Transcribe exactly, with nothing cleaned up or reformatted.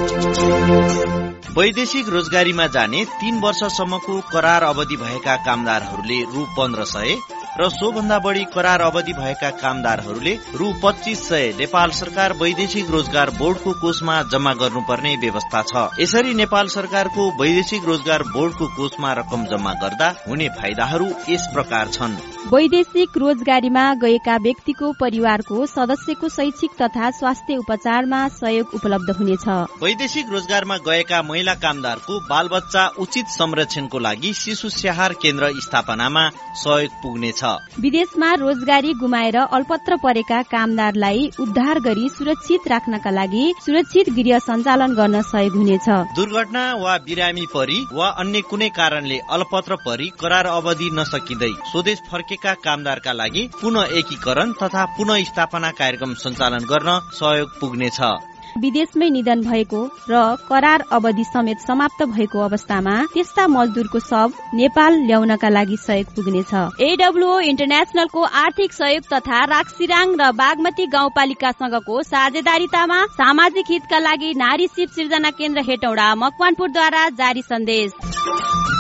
वैदेशिक रोजगारीमा जाने तीन वर्षसम्मको करार अवधि भएका कामदारहरूले रु पन्ध्र सय र सोभन्दा बढी करार अवधि भएका कामदारहरूले रु पच्चीस सय नेपाल सरकार वैदेशिक रोजगार बोर्डको कोषमा जम्मा गर्नुपर्ने व्यवस्था छ। यसरी नेपाल सरकारको वैदेशिक रोजगार बोर्डको कोषमा रकम जम्मा गर्दा हुने फाइदाहरू यस प्रकार छन्। वैदेशिक रोजगारीमा गएका व्यक्तिको परिवारको सदस्यको शैक्षिक तथा स्वास्थ्य उपचारमा सहयोग उपलब्ध हुनेछ। वैदेशिक रोजगारमा गएका महिला कामदारको बालबच्चा उचित संरक्षणको लागि शिशु स्याहार केन्द्र स्थापनामा सहयोग पुग्नेछ। विदेशमा रोजगारी गुमाएर अल्पत्र परेका कामदारलाई उद्धार गरी सुरक्षित राख्नका लागि सुरक्षित गृह सञ्चालन गर्न सहयोग हुनेछ। दुर्घटना वा बिरामी परी वा अन्य कुनै कारणले अल्पत्र परी करार अवधि नसकिँदै स्वदेश फर्केका कामदारका लागि पुनः एकीकरण तथा पुनः स्थापना कार्यक्रम सञ्चालन गर्न सहयोग पुग्नेछ। विदेशमै निधन भएको र करार अवधि समेत समाप्त भएको अवस्थामा त्यस्ता मजदुरको शव नेपाल ल्याउनका लागि सहयोग पुग्नेछ। एडब्ल्यूओ इन्टरनेशनलको आर्थिक सहयोग तथा राक्सिराङ र बागमती गाउँपालिकासँगको साझेदारीतामा सामाजिक हितका लागि नारी शिव सृजना केन्द्र हेटौडा मकवानपुरद्वारा जारी सन्देश।